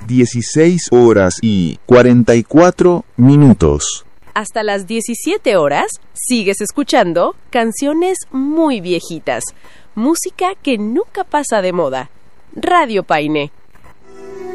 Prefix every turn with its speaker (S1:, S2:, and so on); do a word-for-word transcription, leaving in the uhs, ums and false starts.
S1: dieciséis horas y cuarenta y cuatro minutos.
S2: Hasta las diecisiete horas sigues escuchando canciones muy viejitas, música que nunca pasa de moda. Radio Paine.